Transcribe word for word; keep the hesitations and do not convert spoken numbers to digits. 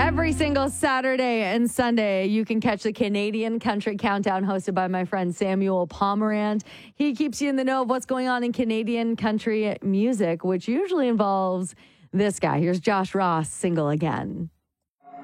Every single Saturday and Sunday, you can catch the Canadian Country Countdown hosted by my friend Samuel Pomerant. He keeps you in the know of what's going on in Canadian country music, which usually involves this guy. Here's Josh Ross, Single Again.